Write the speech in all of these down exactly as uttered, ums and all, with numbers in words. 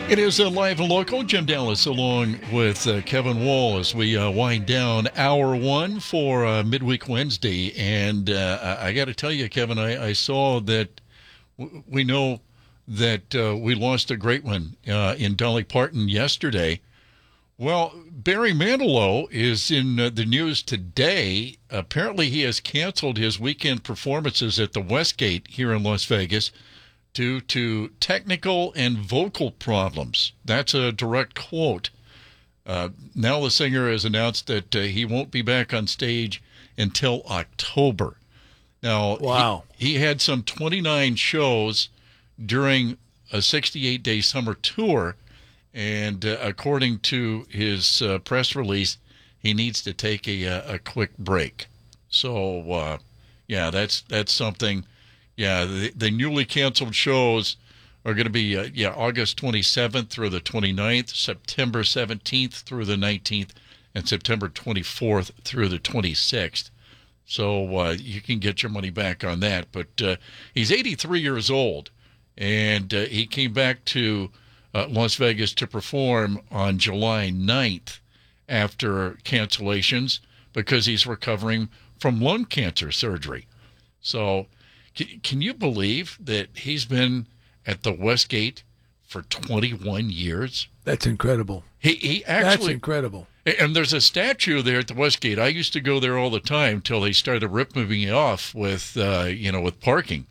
It is uh, live and local. Jim Dallas along with uh, Kevin Wall as we uh, wind down hour one for uh, Midweek Wednesday. And uh, I, I got to tell you, Kevin, I, I saw that w- we know that uh, we lost a great one uh, in Dolly Parton yesterday. Well, Barry Manilow is in uh, the news today. Apparently, he has canceled his weekend performances at the Westgate here in Las Vegas due to technical and vocal problems. That's a direct quote. Uh, now the singer has announced that uh, he won't be back on stage until October. Now, wow. he, he had some twenty-nine shows during a sixty-eight day summer tour, and uh, according to his uh, press release, he needs to take a, a quick break. So, uh, yeah, that's that's something. Yeah, the, the newly canceled shows are going to be uh, yeah August twenty-seventh through the twenty-ninth, September seventeenth through the nineteenth, and September twenty-fourth through the twenty-sixth. So uh, you can get your money back on that. But uh, he's eighty-three years old, and uh, he came back to uh, Las Vegas to perform on July ninth after cancellations because he's recovering from lung cancer surgery. So can you believe that he's been at the Westgate for twenty-one years? That's incredible. He he actually That's incredible. And there's a statue there at the Westgate. I used to go there all the time till they started ripping me off with uh, you know with parking.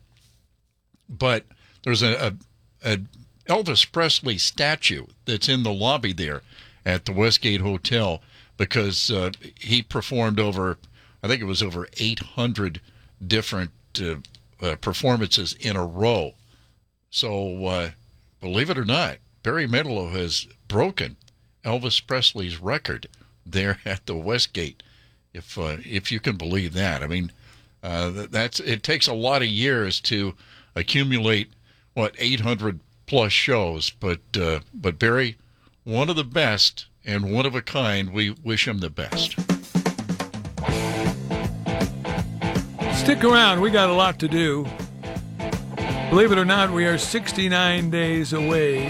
But there's a, a, a Elvis Presley statue that's in the lobby there at the Westgate Hotel because uh, he performed over, I think it was over eight hundred different uh, Uh, performances in a row. So, uh, believe it or not, Barry Manilow has broken Elvis Presley's record there at the Westgate, if uh, if you can believe that. I mean, uh, that's it takes a lot of years to accumulate, what, eight hundred plus shows. But, uh, but Barry, one of the best and one of a kind. We wish him the best. Stick around. We got a lot to do. Believe it or not, we are sixty-nine days away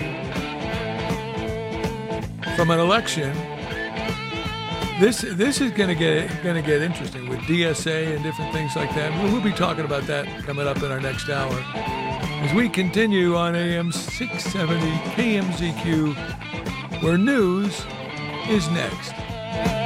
from an election. This this is going to get going to get interesting with D S A and different things like that. We'll be talking about that coming up in our next hour as we continue on A M six seventy K M Z Q, where news is next.